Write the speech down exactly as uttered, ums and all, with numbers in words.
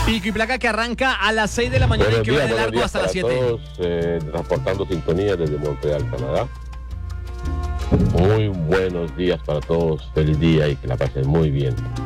Pico y placa que arranca a las seis de la mañana y que va de largo hasta las siete. Todos, eh, transportando sintonía desde Montreal, Canadá. Muy buenos días para todos, feliz día y que la pasen muy bien.